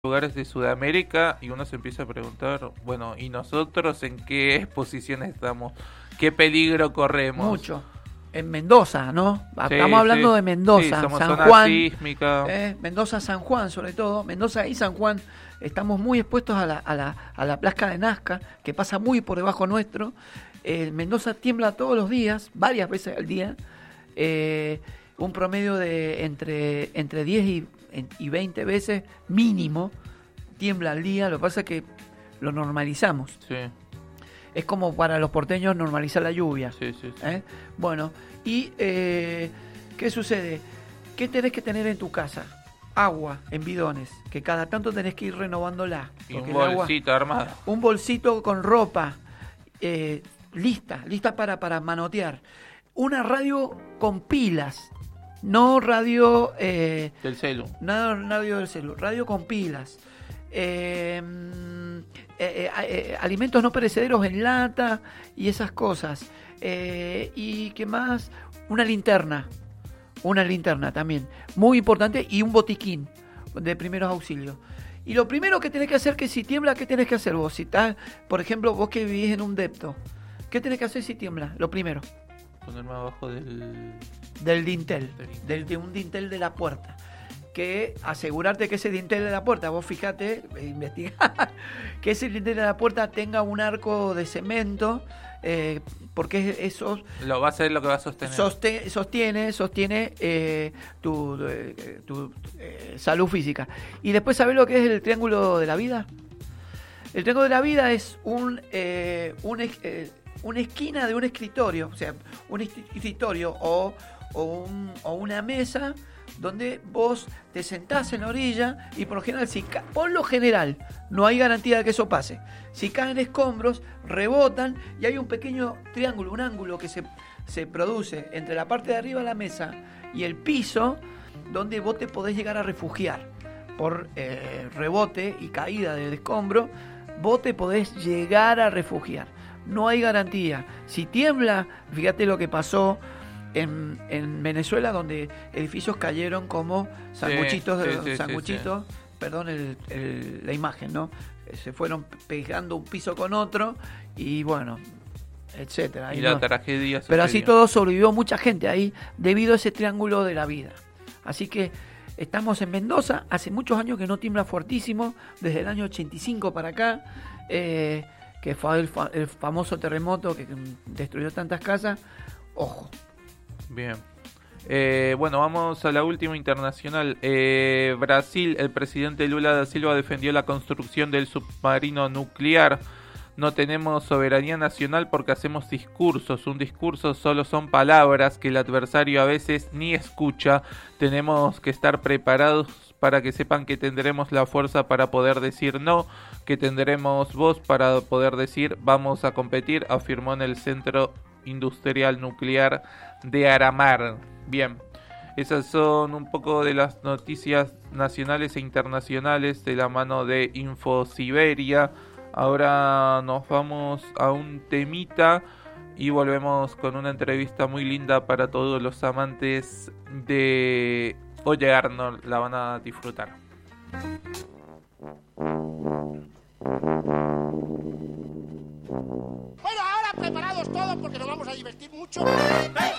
lugares de Sudamérica y uno se empieza a preguntar, bueno, ¿y nosotros en qué posición estamos? ¿Qué peligro corremos? Mucho. En Mendoza, ¿no? Sí, Estamos hablando sí. de Mendoza, Sí, somos San zona Juan. sísmica. Mendoza, San Juan, sobre todo. Mendoza y San Juan estamos muy expuestos a la placa de Nazca, que pasa muy por debajo nuestro. Mendoza tiembla todos los días, varias veces al día. Un promedio de entre 10 y 20 veces mínimo tiembla al día. Lo que pasa es que lo normalizamos. Sí, Es como para los porteños normalizar la lluvia. sí, sí. Bueno, y ¿qué sucede? ¿Qué tenés que tener en tu casa? Agua en bidones, que cada tanto tenés que ir renovándola. Y un porque el agua- bolsito armado. un bolsito con ropa lista para manotear. Una radio con pilas, no radio Del celu. nada radio del celular, radio con pilas. Alimentos no perecederos en lata y esas cosas. ¿Y qué más? Una linterna también, muy importante, y un botiquín de primeros auxilios. Y lo primero que tenés que hacer, que si tiembla, ¿qué tenés que hacer vos? Si estás, por ejemplo, vos que vivís en un depto, ¿qué tenés que hacer si tiembla? Lo primero, Ponerme abajo del dintel, Del de un dintel de la puerta. Que asegurarte que ese dintel de la puerta, vos fíjate, investigar, que ese dintel de la puerta tenga un arco de cemento, porque eso Lo va a hacer lo que va a sostener. sostiene tu salud física. Y después, ¿sabés lo que es el triángulo de la vida? El triángulo de la vida es una esquina de un escritorio, o sea, un escritorio o una mesa donde vos te sentás en la orilla y por lo general no hay garantía de que eso pase. Si caen escombros, rebotan y hay un pequeño triángulo, un ángulo que se produce entre la parte de arriba de la mesa y el piso, donde vos te podés llegar a refugiar por rebote y caída del escombro. Vos te podés llegar a refugiar. No hay garantía. Si tiembla, fíjate lo que pasó en Venezuela, donde edificios cayeron como sanguchitos, perdón la imagen, ¿no? Se fueron pegando un piso con otro y bueno, etcétera. Y la tragedia Pero así sucedió. todo sobrevivió mucha gente ahí debido a ese triángulo de la vida. Así que estamos en Mendoza, hace muchos años que no tiembla fuertísimo, desde el año 85 para acá, que fue el famoso terremoto que destruyó tantas casas. Ojo. Bien. Bueno, vamos a la última internacional. Brasil, el presidente Lula da Silva defendió la construcción del submarino nuclear. No tenemos soberanía nacional porque hacemos discursos. Un discurso solo son palabras que el adversario a veces ni escucha. Tenemos que estar preparados para que sepan que tendremos la fuerza para poder decir no, que tendremos voz para poder decir vamos a competir, afirmó en el Centro Industrial Nuclear de Aramar. Bien, esas son un poco de las noticias nacionales e internacionales de la mano de InfoSiberia. Ahora nos vamos a un temita y volvemos con una entrevista muy linda para todos los amantes de Oye Arnold, la van a disfrutar. Bueno, ahora preparados todos porque nos vamos a divertir mucho. ¡Eh!